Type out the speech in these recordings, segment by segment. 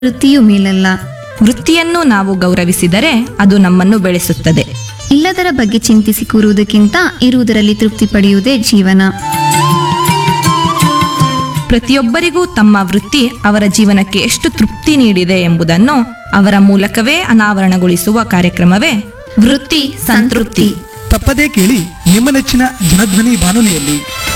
ವೃತ್ತಿಯು ಮೇಲಲ್ಲ. ವೃತ್ತಿಯನ್ನು ನಾವು ಗೌರವಿಸಿದರೆ ಅದು ನಮ್ಮನ್ನು ಬೆಳೆಸುತ್ತದೆ. ಇಲ್ಲದರ ಬಗ್ಗೆ ಚಿಂತಿಸಿ ಕೂರುವುದಕ್ಕಿಂತ ಇರುವುದರಲ್ಲಿ ತೃಪ್ತಿ ಪಡೆಯುವುದೇ ಜೀವನ. ಪ್ರತಿಯೊಬ್ಬರಿಗೂ ತಮ್ಮ ವೃತ್ತಿ ಅವರ ಜೀವನಕ್ಕೆ ಎಷ್ಟು ತೃಪ್ತಿ ನೀಡಿದೆ ಎಂಬುದನ್ನು ಅವರ ಮೂಲಕವೇ ಅನಾವರಣಗೊಳಿಸುವ ಕಾರ್ಯಕ್ರಮವೇ ವೃತ್ತಿ ಸಂತೃಪ್ತಿ. ತಪ್ಪದೇ ಕೇಳಿ ನಿಮ್ಮ ನೆಚ್ಚಿನ ಜನಧ್ವನಿ ಬಾನುಲಿಯಲ್ಲಿ.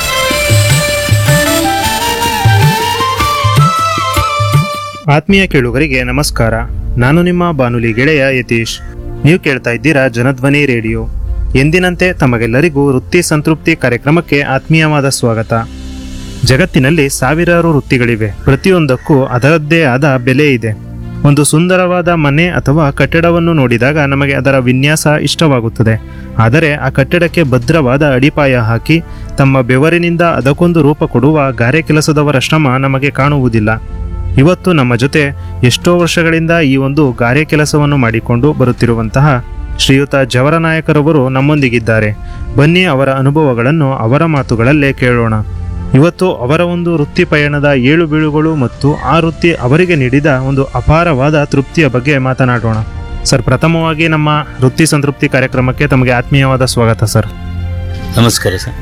ಆತ್ಮೀಯ ಕೇಳುಗರಿಗೆ ನಮಸ್ಕಾರ. ನಾನು ನಿಮ್ಮ ಬಾನುಲಿ ಗೆಳೆಯ ಯತೀಶ್. ನೀವು ಕೇಳ್ತಾ ಇದ್ದೀರಾ ಜನಧ್ವನಿ ರೇಡಿಯೋ. ಎಂದಿನಂತೆ ತಮಗೆಲ್ಲರಿಗೂ ವೃತ್ತಿ ಸಂತೃಪ್ತಿ ಕಾರ್ಯಕ್ರಮಕ್ಕೆ ಆತ್ಮೀಯವಾದ ಸ್ವಾಗತ. ಜಗತ್ತಿನಲ್ಲಿ ಸಾವಿರಾರು ವೃತ್ತಿಗಳಿವೆ. ಪ್ರತಿಯೊಂದಕ್ಕೂ ಅದರದ್ದೇ ಆದ ಬೆಲೆ ಇದೆ. ಒಂದು ಸುಂದರವಾದ ಮನೆ ಅಥವಾ ಕಟ್ಟಡವನ್ನು ನೋಡಿದಾಗ ನಮಗೆ ಅದರ ವಿನ್ಯಾಸ ಇಷ್ಟವಾಗುತ್ತದೆ. ಆದರೆ ಆ ಕಟ್ಟಡಕ್ಕೆ ಭದ್ರವಾದ ಅಡಿಪಾಯ ಹಾಕಿ ತಮ್ಮ ಬೆವರಿನಿಂದ ಅದಕ್ಕೊಂದು ರೂಪ ಕೊಡುವ ಗಾರೆ ಕೆಲಸದವರ ಶ್ರಮ ನಮಗೆ ಕಾಣುವುದಿಲ್ಲ. ಇವತ್ತು ನಮ್ಮ ಜೊತೆ ಎಷ್ಟೋ ವರ್ಷಗಳಿಂದ ಈ ಒಂದು ಗಾರೆ ಕೆಲಸವನ್ನು ಮಾಡಿಕೊಂಡು ಬರುತ್ತಿರುವಂತಹ ಶ್ರೀಯುತ ಜವರನಾಯಕರವರು ನಮ್ಮೊಂದಿಗಿದ್ದಾರೆ. ಬನ್ನಿ ಅವರ ಅನುಭವಗಳನ್ನು ಅವರ ಮಾತುಗಳಲ್ಲೇ ಕೇಳೋಣ. ಇವತ್ತು ಅವರ ಒಂದು ವೃತ್ತಿ ಪಯಣದ ಏಳು ಬೀಳುಗಳು ಮತ್ತು ಆ ವೃತ್ತಿ ಅವರಿಗೆ ನೀಡಿದ ಒಂದು ಅಪಾರವಾದ ತೃಪ್ತಿಯ ಬಗ್ಗೆ ಮಾತನಾಡೋಣ. ಸರ್, ಪ್ರಥಮವಾಗಿ ನಮ್ಮ ವೃತ್ತಿ ಸಂತೃಪ್ತಿ ಕಾರ್ಯಕ್ರಮಕ್ಕೆ ತಮಗೆ ಆತ್ಮೀಯವಾದ ಸ್ವಾಗತ ಸರ್. ನಮಸ್ಕಾರ ಸರ್.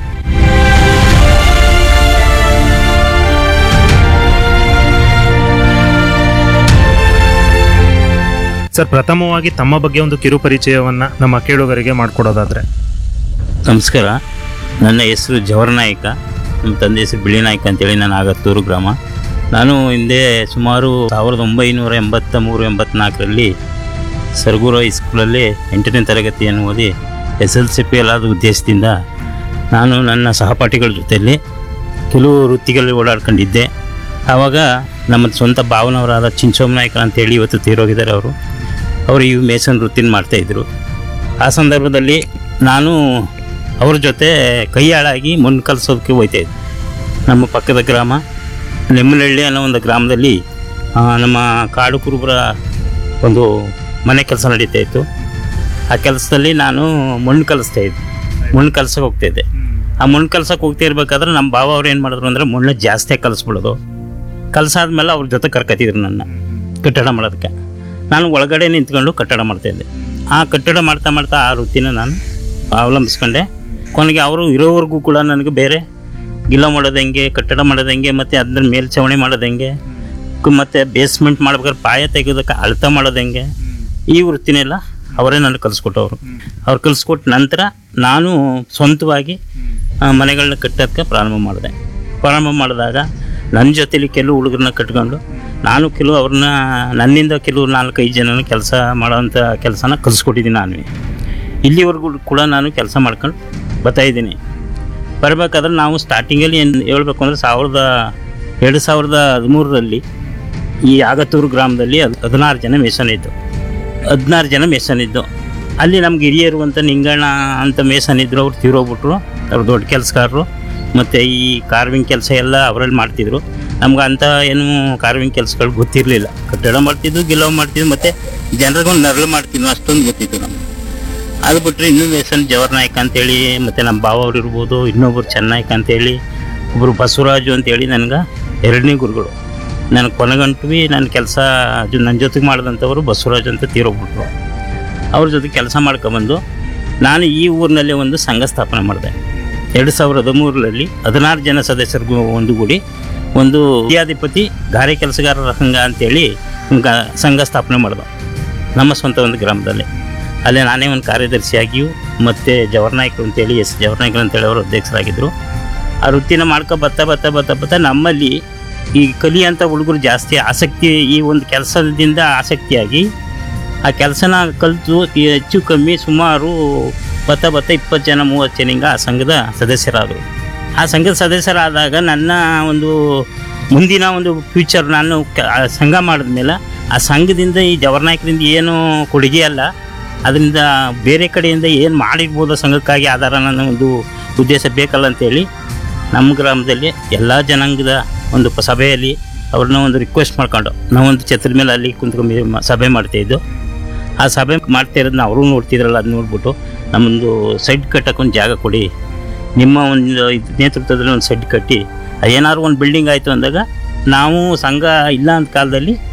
ಸರ್, ಪ್ರಥಮವಾಗಿ ತಮ್ಮ ಬಗ್ಗೆ ಒಂದು ಕಿರು ಪರಿಚಯವನ್ನ ನಮ್ಮ ಕೇಳುಗರಿಗೆ ಮಾಡಿಕೊಡೋದಾದ್ರೆ. ನಮಸ್ಕಾರ. ನನ್ನ ಹೆಸರು ಜವರನಾಯಕ. ನಮ್ಮ ತಂದೆ ಹೆಸರು ಬಿಳಿನಾಯಕ ಅಂತೇಳಿ. ನಾನು ಆಗತ್ತೂರು ಗ್ರಾಮ. ನಾನು ಹಿಂದೆ ಸುಮಾರು 1983-84ರಲ್ಲಿ ಸರಗೂರು ಹೈಸ್ಕೂಲಲ್ಲಿ 8ನೇ ತರಗತಿಯನ್ನು ಓದಿ SLC ಫೇಲ್ ಆದ ಉದ್ದೇಶದಿಂದ ನಾನು ನನ್ನ ಸಹಪಾಠಿಗಳ ಜೊತೆಯಲ್ಲಿ ಕೆಲವು ವೃತ್ತಿಗಳಲ್ಲಿ ಓಡಾಡ್ಕೊಂಡಿದ್ದೆ. ಆವಾಗ ನಮ್ಮ ಸ್ವಂತ ಭಾವನವರಾದ ಚಿಂಚೋಮನಾಯಕ ಅಂತೇಳಿ ಇವತ್ತು ತೀರೋಗಿದ್ದಾರೆ. ಅವರು ಈ ಮೇಸನ್ ವೃತ್ತಿನ ಮಾಡ್ತಾಯಿದ್ರು. ಆ ಸಂದರ್ಭದಲ್ಲಿ ನಾನು ಅವ್ರ ಜೊತೆ ಕೈ ಆಳಾಗಿ ಮಣ್ಣು ಕಲಿಸೋದಕ್ಕೆ ಹೋಗ್ತಾಯಿದ್ದೆ. ನಮ್ಮ ಪಕ್ಕದ ಗ್ರಾಮ ನೆಮ್ಮನಹಳ್ಳಿ ಅನ್ನೋ ಒಂದು ಗ್ರಾಮದಲ್ಲಿ ನಮ್ಮ ಕಾಡು ಕುರುಬರ ಒಂದು ಮನೆ ಕೆಲಸ ನಡೀತಾಯಿತ್ತು. ಆ ಕೆಲಸದಲ್ಲಿ ನಾನು ಮಣ್ಣು ಕಲಿಸ್ತಾಯಿದ್ದೆ. ಮಣ್ಣು ಕಲ್ಸೋಕೆ ಹೋಗ್ತಾಯಿದ್ದೆ. ಆ ಮಣ್ಣು ಕಲ್ಸೋಕೆ ಹೋಗ್ತಾ ಇರ್ಬೇಕಾದ್ರೆ ನಮ್ಮ ಭಾವ ಅವ್ರು ಏನು ಮಾಡಿದ್ರು ಅಂದರೆ ಮಣ್ಣು ಜಾಸ್ತಿ ಕಲಿಸ್ಬಿಡೋದು. ಕಲಸಾದ್ಮೇಲೆ ಅವ್ರ ಜೊತೆ ಕರ್ಕೊತಿದ್ರು ನನ್ನ ಕಟ್ಟಡ ಮಾಡೋದಕ್ಕೆ. ನಾನು ಒಳಗಡೆ ನಿಂತ್ಕೊಂಡು ಕಟ್ಟಡ ಮಾಡ್ತಾಯಿದ್ದೆ. ಆ ಕಟ್ಟಡ ಮಾಡ್ತಾ ಮಾಡ್ತಾ ಆ ವೃತ್ತಿನ ನಾನು ಅವಲಂಬಿಸ್ಕೊಂಡೆ. ಕೊನೆಗೆ ಅವರು ಇರೋವರೆಗೂ ಕೂಡ ನನಗೆ ಬೇರೆ ಗಿಲ್ಲ ಮಾಡೋದು ಹೆಂಗೆ, ಕಟ್ಟಡ ಮಾಡೋದು ಹೆಂಗೆ, ಮತ್ತು ಅದ್ರ ಮೇಲ್ಛಾವಣಿ ಮಾಡೋದು ಹೆಂಗೆ, ಮತ್ತು ಬೇಸ್ಮೆಂಟ್ ಮಾಡ್ಬೇಕಾದ್ರೆ ಪಾಯ ತೆಗೆಯೋದಕ್ಕೆ ಅಳತೆ ಮಾಡೋದು ಹೆಂಗೆ, ಈ ವೃತ್ತಿನೆಲ್ಲ ಅವರೇ ನನಗೆ ಕಲಿಸ್ಕೊಟ್ಟವರು. ಅವ್ರು ಕಲಿಸ್ಕೊಟ್ಟು ನಂತರ ನಾನು ಸ್ವಂತವಾಗಿ ಮನೆಗಳನ್ನ ಕಟ್ಟೋದಕ್ಕೆ ಪ್ರಾರಂಭ ಮಾಡಿದಾಗ ನನ್ನ ಜೊತೆಲಿ ಕೆಲವು ಹುಡುಗರನ್ನ ಕಟ್ಕೊಂಡು ನಾನು ಕೆಲವು ಅವ್ರನ್ನ ನನ್ನಿಂದ ಕೆಲವು 4-5 ಜನನ ಕೆಲಸ ಮಾಡೋವಂಥ ಕೆಲಸನ ಕಲಿಸ್ಕೊಟ್ಟಿದ್ದೀನಿ. ನಾನು ಇಲ್ಲಿವರೆಗೂ ಕೂಡ ನಾನು ಕೆಲಸ ಮಾಡ್ಕೊಂಡು ಬರ್ತಾಯಿದ್ದೀನಿ. ಬರಬೇಕಾದ್ರೆ ನಾವು ಸ್ಟಾರ್ಟಿಂಗಲ್ಲಿ ಏನು ಹೇಳ್ಬೇಕು ಅಂದರೆ 2013ರಲ್ಲಿ ಈ ಆಗತ್ತೂರು ಗ್ರಾಮದಲ್ಲಿ 16 ಜನ ಮೇಸನ್ ಇದ್ದು. ಅಲ್ಲಿ ನಮ್ಗೆ ಹಿರಿಯರುವಂಥ ನಿಂಗಣ್ಣ ಅಂತ ಮೇಸನ್ ಇದ್ದರು. ಅವ್ರು ತೀರೋಗ್ಬಿಟ್ರು. ಅವ್ರು ದೊಡ್ಡ ಕೆಲಸಗಾರರು. ಮತ್ತು ಈ ಕಾರ್ವಿಂಗ್ ಕೆಲಸ ಎಲ್ಲ ಅವರಲ್ಲಿ ಮಾಡ್ತಿದ್ರು. ನಮ್ಗೆ ಅಂಥ ಏನು ಕಾರ್ವಿಂಗ್ ಕೆಲಸಗಳು ಗೊತ್ತಿರಲಿಲ್ಲ. ಕಟ್ಟಡ ಮಾಡ್ತಿದ್ದು, ಗಿಲವ್ ಮಾಡ್ತಿದ್ದು, ಮತ್ತು ಜನರಿಗೊಂದು ನರಳು ಮಾಡ್ತಿದ್ವು, ಅಷ್ಟೊಂದು ಗೊತ್ತಿತ್ತು ನಮ್ಗೆ. ಅದು ಬಿಟ್ಟರೆ ಇನ್ನೂ ಮೇಸನ್ ಜವರನಾಯಕ ಅಂತೇಳಿ, ಮತ್ತು ನಮ್ಮ ಭಾವ ಅವ್ರು ಇರ್ಬೋದು, ಇನ್ನೊಬ್ಬರು ಚೆನ್ನಾಯಕ ಅಂತೇಳಿ, ಒಬ್ಬರು ಬಸವರಾಜು ಅಂತೇಳಿ ನನಗೆ 2ನೇ ಗುರುಗಳು. ನನಗೆ ಕೊನೆಗಂಟು ನನ್ನ ಕೆಲಸ ನನ್ನ ಜೊತೆಗೆ ಮಾಡಿದಂಥವರು ಬಸವರಾಜು ಅಂತ ತೀರೋಗ್ಬಿಟ್ರು. ಅವ್ರ ಜೊತೆ ಕೆಲಸ ಮಾಡ್ಕೊಬಂದು ನಾನು ಈ ಊರಿನಲ್ಲಿ ಒಂದು ಸಂಘ ಸ್ಥಾಪನೆ ಮಾಡಿದೆ. 2013ರಲ್ಲಿ 16 ಜನ ಸದಸ್ಯರಿಗೂ ಒಂದುಗೂಡಿ ಒಂದು ವಿದ್ಯಾಧಿಪತಿ ಗಾರೆ ಕೆಲಸಗಾರರ ಸಂಘ ಅಂತೇಳಿ ಸಂಘ ಸ್ಥಾಪನೆ ಮಾಡಿದೆ ನಮ್ಮ ಸ್ವಂತ ಒಂದು ಗ್ರಾಮದಲ್ಲಿ. ಅಲ್ಲೇ ನಾನೇ ಒಂದು ಕಾರ್ಯದರ್ಶಿಯಾಗಿಯೂ ಮತ್ತು ಜವರನಾಯಕರು ಅಂತೇಳಿ ಜವರನಾಯಕರು ಅಂತೇಳಿ ಅವರು ಅಧ್ಯಕ್ಷರಾಗಿದ್ದರು. ಆ ವೃತ್ತಿನ ಬರ್ತಾ ನಮ್ಮಲ್ಲಿ ಈ ಕಲಿಯಂಥ ಹುಡುಗರು ಜಾಸ್ತಿ ಆಸಕ್ತಿ, ಈ ಒಂದು ಕೆಲಸದಿಂದ ಆಸಕ್ತಿಯಾಗಿ ಆ ಕೆಲಸನ ಕಲಿತು ಹೆಚ್ಚು ಕಮ್ಮಿ ಸುಮಾರು 20 ಜನ 30 ಜನ ಹಿಂಗೆ ಆ ಸಂಘದ ಸದಸ್ಯರಾದರು. ಆ ಸಂಘದ ಸದಸ್ಯರಾದಾಗ ನನ್ನ ಒಂದು ಮುಂದಿನ ಒಂದು ಫ್ಯೂಚರ್ ನಾನು ಸಂಘ ಮಾಡಿದ್ಮೇಲೆ ಆ ಸಂಘದಿಂದ ಈ ಜವರನಾಯಕರಿಂದ ಏನು ಕೊಡುಗೆ ಅಲ್ಲ, ಅದರಿಂದ ಬೇರೆ ಕಡೆಯಿಂದ ಏನು ಮಾಡಿರ್ಬೋದು ಸಂಘಕ್ಕಾಗಿ ಆಧಾರ ನನ್ನ ಒಂದು ಉದ್ದೇಶ ಬೇಕಲ್ಲ ಅಂತೇಳಿ ನಮ್ಮ ಗ್ರಾಮದಲ್ಲಿ ಎಲ್ಲ ಜನಾಂಗದ ಒಂದು ಸಭೆಯಲ್ಲಿ ಅವ್ರನ್ನ ಒಂದು ರಿಕ್ವೆಸ್ಟ್ ಮಾಡ್ಕೊಂಡು ನಾವೊಂದು ಛತ್ರದ ಮೇಲೆ ಅಲ್ಲಿ ಕುಂತ್ಕೊಂಡು ಸಭೆ ಮಾಡ್ತಾಯಿದ್ದು. ಆ ಸಭೆ ಮಾಡ್ತಾ ಇರೋದನ್ನ ಅವರು ನೋಡ್ತಿದ್ರಲ್ಲ, ಅದು ನೋಡ್ಬಿಟ್ಟು ನಮ್ಮೊಂದು ಸೆಡ್ ಕಟ್ಟೋಕ್ಕೊಂದು ಜಾಗ ಕೊಡಿ, ನಿಮ್ಮ ಒಂದು ನೇತೃತ್ವದಲ್ಲಿ ಒಂದು ಸೆಡ್ ಕಟ್ಟಿ ಏನಾದ್ರು ಒಂದು ಬಿಲ್ಡಿಂಗ್ ಆಯಿತು ಅಂದಾಗ ನಾವು ಸಂಘ ಇಲ್ಲ ಅಂತ ಕಾಲದಲ್ಲಿ